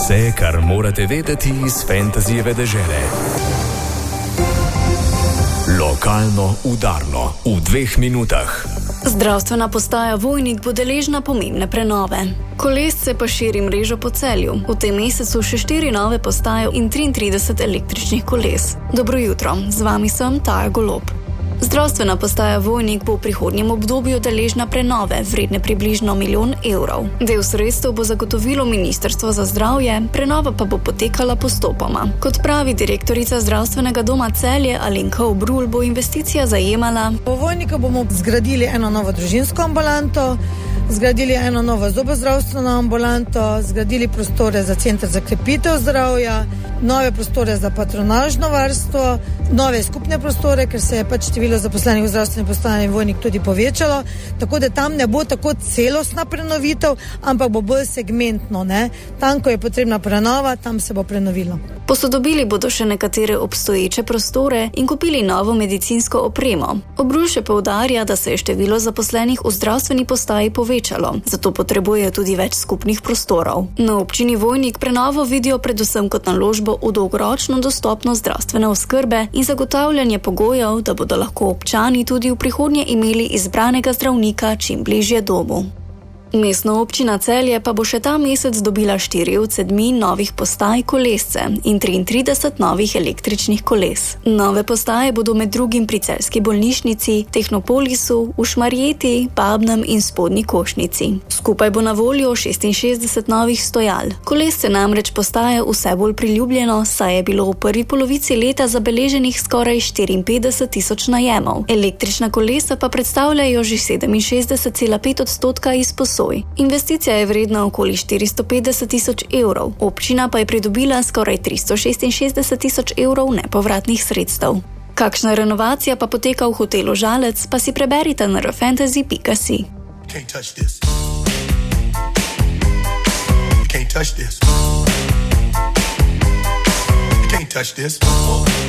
Vse, kar morate vedeti iz Fantasyjeve dežele. Lokalno udarno v 2 minutah. Zdravstvena postaja Vojnik bo deležna pomembne prenove. Kolesce pa širi mrežo po Celju. V tem mesecu še 4 nove postaje in 33 električnih koles. Dobro jutro, z vami sem Taja Golob. Zdravstvena postaja Vojnik bo v prihodnjem obdobju deležna prenove, vredne približno 1 milijon evrov. Del sredstev bo zagotovilo Ministrstvo za zdravje, prenova pa bo potekala postopoma. Kot pravi direktorica Zdravstvenega doma Celje Alenka Obrul, bo investicija zajemala: V Vojniku bomo zgradili eno novo družinsko ambulanto, zgradili eno novo zobozdravstveno ambulanto, zgradili prostore za center za krepitev zdravja, nove prostore za patronažno varstvo, nove skupne prostore, ker se je pač število zaposlenih v zdravstveni postaji Vojnik tudi povečalo, tako da tam ne bo tako celostna prenovitev, ampak bo bolj segmentno, ne? Tam, ko je potrebna prenova, tam se bo prenovilo. Posodobili bodo še nekatere obstoječe prostore in kupili novo medicinsko opremo. Obrul še poudarja, da se je število zaposlenih v zdravstveni postaji povečalo, zato potrebujejo tudi več skupnih prostorov. Na občini Vojnik prenovo vidijo predvsem kot naložbo v dolgoročno dostopnost zdravstvene oskrbe in zagotavljanje pogojev, da bodo lahko občani tudi v prihodnje imeli izbranega zdravnika čim bližje domu. Mestna občina Celje pa bo še ta mesec dobila 4 od 7 novih postaj kolesce in 33 novih električnih koles. Nove postaje bodo med drugim pri celjski bolnišnici, Tehnopolisu, v Šmarjeti, Babnem in Spodnji Košnici. Skupaj bo na voljo 66 novih stojal. Kolesce namreč postaje vse bolj priljubljeno, saj je bilo v prvi polovici leta zabeleženih skoraj 54 tisoč najemov. Električna kolesa pa predstavljajo že 67,5% izposod. Investicija je vredna okoli 450 tisoč evrov, občina pa je pridobila skoraj 366 tisoč evrov nepovratnih sredstev. Kakšna renovacija pa poteka v hotelu Žalec, pa si preberite na fantasy.si. You can't touch this.